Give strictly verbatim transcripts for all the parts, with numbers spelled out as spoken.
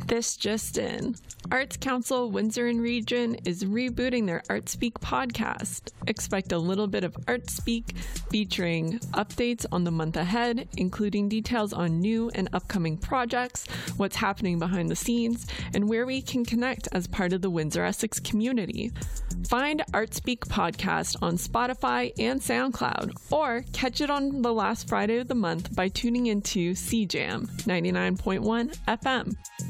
This just in. Arts Council Windsor and Region is rebooting their Art Speak podcast. Expect a little bit of Art Speak featuring updates on the month ahead, including details on new and upcoming projects, what's happening behind the scenes, and where we can connect as part of the Windsor Essex community. Find Art Speak podcast on Spotify and SoundCloud, or catch it on the last Friday of the month by tuning into C Jam ninety-nine point one F M.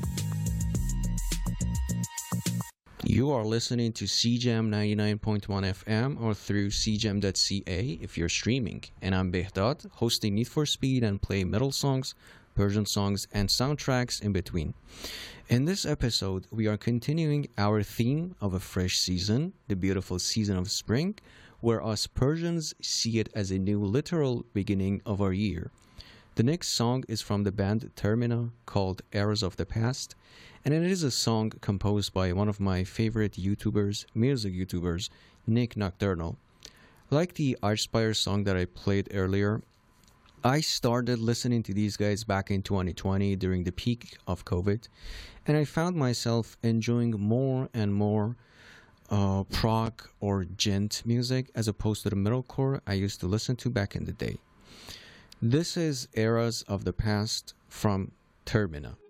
You are listening to C Jam ninety-nine point one F M or through c jam dot c a if you're streaming. And I'm Behdad, hosting Need for Speed and play metal songs, Persian songs, and soundtracks in between. In this episode, we are continuing our theme of a fresh season, the beautiful season of spring, where us Persians see it as a new literal beginning of our year. The next song is from the band Termina called Eras of the Past, and it is a song composed by one of my favorite YouTubers, music YouTubers, Nick Nocturnal. Like the Archspire song that I played earlier, I started listening to these guys back in twenty twenty during the peak of COVID, and I found myself enjoying more and more uh, prog or gent music as opposed to the metalcore I used to listen to back in the day. This is Eras of the Past from Termina.